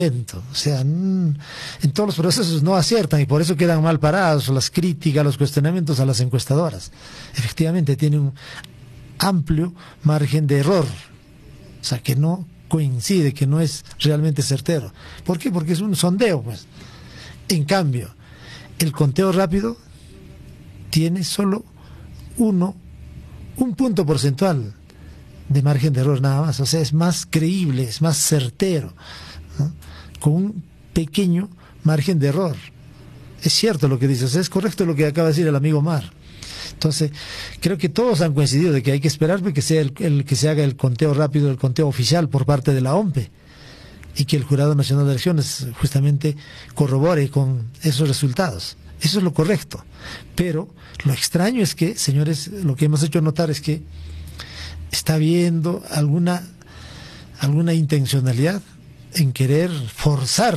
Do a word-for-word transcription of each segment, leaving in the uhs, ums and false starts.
O sea, en todos los procesos no aciertan y por eso quedan mal parados las críticas, los cuestionamientos a las encuestadoras. Efectivamente, tiene un amplio margen de error, o sea, que no coincide, que no es realmente certero. ¿Por qué? Porque es un sondeo, pues. En cambio, el conteo rápido tiene solo uno, un punto porcentual de margen de error nada más, o sea, es más creíble, es más certero, ¿no? Con un pequeño margen de error. Es cierto lo que dices, es correcto lo que acaba de decir el amigo Mar. Entonces, creo que todos han coincidido de que hay que esperar que sea el, el que se haga el conteo rápido, el conteo oficial por parte de la O M P E, y que el Jurado Nacional de Elecciones justamente corrobore con esos resultados. Eso es lo correcto. Pero lo extraño es que, señores, lo que hemos hecho notar es que está habiendo alguna, alguna intencionalidad en querer forzar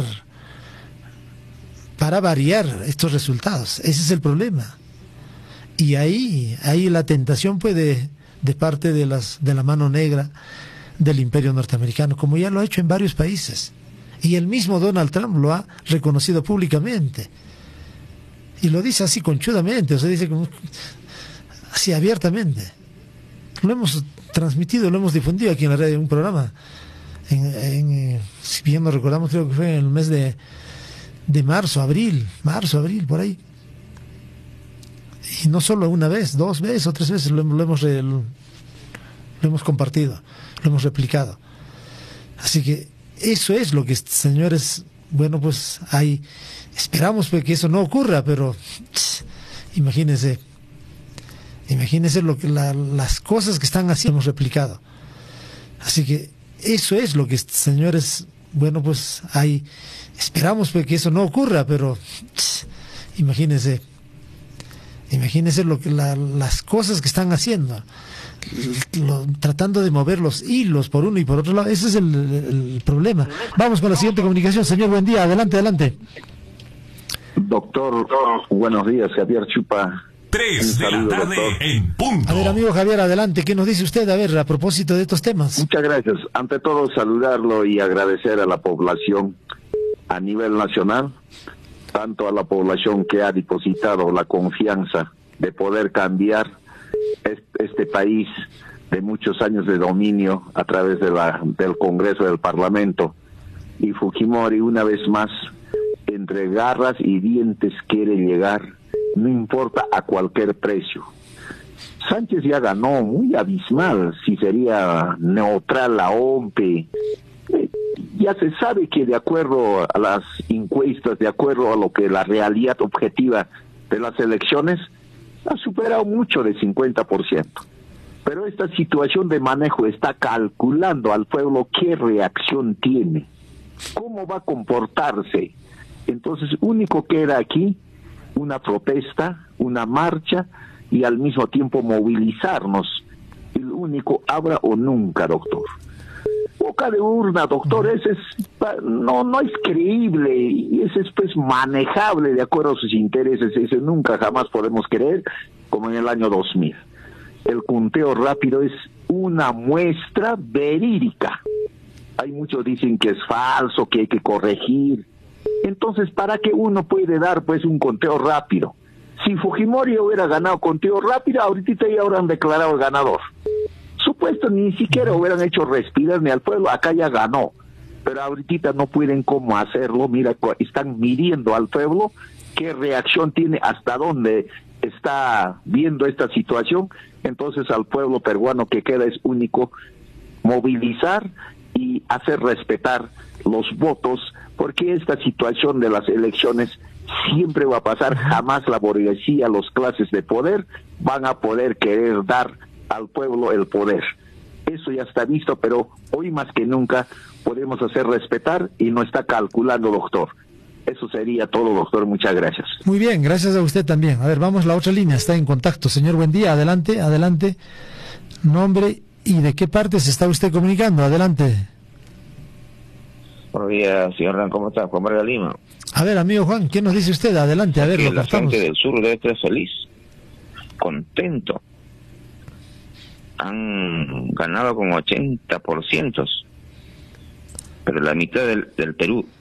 para variar estos resultados. Ese es el problema. Y ahí, ahí la tentación puede, de parte de las de la mano negra del imperio norteamericano, como ya lo ha hecho en varios países. Y el mismo Donald Trump lo ha reconocido públicamente. Y lo dice así conchudamente, o sea, dice como, así abiertamente. Lo hemos transmitido, lo hemos difundido aquí en la radio, en un programa. En, en, si bien nos recordamos, creo que fue en el mes de, de marzo, abril, marzo, abril, por ahí. Y no solo una vez, dos veces o tres veces lo, lo, hemos, re, lo, lo hemos compartido, lo hemos replicado. Así que eso es lo que, señores, bueno, pues hay, esperamos pues que eso no ocurra, pero tss, imagínense, imagínense lo que la, las cosas que están haciendo, hemos replicado. Así que eso es lo que, señores, bueno, pues hay, esperamos pues que eso no ocurra, pero tss, imagínense, imagínense lo que la, las cosas que están haciendo, lo, tratando de mover los hilos por uno y por otro lado. Ese es el, el problema. Vamos con la siguiente comunicación, señor. Buen día, adelante, adelante. Doctor, buenos días, Javier Chupa. Tres de la tarde en punto. A ver, amigo Javier, adelante. ¿Qué nos dice usted, a ver, a propósito de estos temas? Muchas gracias. Ante todo, saludarlo y agradecer a la población a nivel nacional, tanto a la población que ha depositado la confianza de poder cambiar este, este país de muchos años de dominio a través de la, del Congreso, del Parlamento. Y Fujimori, una vez más, entre garras y dientes quiere llegar, no importa a cualquier precio. Sánchez ya ganó muy abismal, si sería neutral la O M P E. Eh, ya se sabe que de acuerdo a las encuestas, de acuerdo a lo que la realidad objetiva de las elecciones, ha superado mucho de cincuenta por ciento. Pero esta situación de manejo está calculando al pueblo qué reacción tiene, cómo va a comportarse. Entonces, único queda aquí una protesta, una marcha y al mismo tiempo movilizarnos. El único ahora o nunca, doctor. Boca de urna, doctor, ese es, no, no es creíble y ese es pues manejable de acuerdo a sus intereses. Ese nunca jamás podemos creer como en el año dos mil. El conteo rápido es una muestra verídica. Hay muchos dicen que es falso, que hay que corregir. Entonces, ¿para qué uno puede dar pues un conteo rápido? Si Fujimori hubiera ganado conteo rápido, ahorita ya habrán declarado el ganador. Supuesto, ni siquiera hubieran hecho respirar ni al pueblo, acá ya ganó. Pero ahorita no pueden cómo hacerlo, mira, están midiendo al pueblo qué reacción tiene, hasta dónde está viendo esta situación. Entonces al pueblo peruano que queda es único movilizar y hacer respetar los votos, porque esta situación de las elecciones siempre va a pasar, jamás la burguesía, las clases de poder van a poder querer dar al pueblo el poder. Eso ya está visto, pero hoy más que nunca podemos hacer respetar y no está calculando, doctor. Eso sería todo, doctor. Muchas gracias. Muy bien, gracias a usted también. A ver, vamos a la otra línea, está en contacto. Señor, buen día, adelante, adelante. Nombre y de qué parte se está usted comunicando, adelante. Buenos días, señor Hernán, ¿cómo está? Juan Vargas Lima. A ver, amigo Juan, ¿qué nos dice usted? Adelante, a ver, que lo la cortamos. gente del sur debe estar feliz, contento. Han ganado con ochenta por ciento, pero la mitad del, del Perú